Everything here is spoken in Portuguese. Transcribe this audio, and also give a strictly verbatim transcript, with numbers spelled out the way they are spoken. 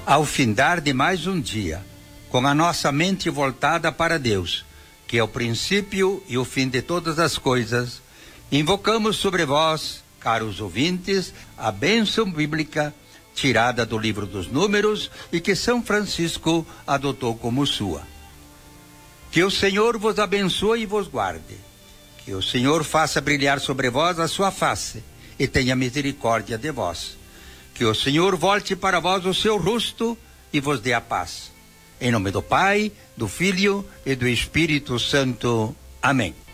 Ao findar de mais um dia, com a nossa mente voltada para Deus, que é o princípio e o fim de todas as coisas, invocamos sobre vós, caros ouvintes, a bênção bíblica tirada do livro dos Números e que São Francisco adotou como sua. Que o Senhor vos abençoe e vos guarde. Que o Senhor faça brilhar sobre vós a sua face e tenha misericórdia de vós. Que o Senhor volte para vós o seu rosto e vos dê a paz. Em nome do Pai, do Filho e do Espírito Santo. Amém.